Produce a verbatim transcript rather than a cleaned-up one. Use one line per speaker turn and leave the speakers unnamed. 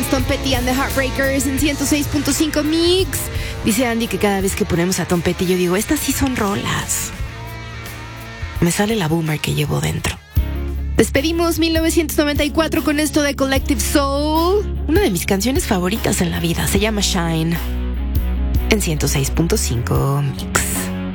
Dance, Tom Petty and the Heartbreakers en ciento seis punto cinco Mix. Dice Andy que cada vez que ponemos a Tom Petty yo digo, estas sí son rolas. Me sale la boomer que llevo dentro. Despedimos mil novecientos noventa y cuatro con esto de Collective Soul, una de mis canciones favoritas en la vida. Se llama Shine en ciento seis punto cinco Mix.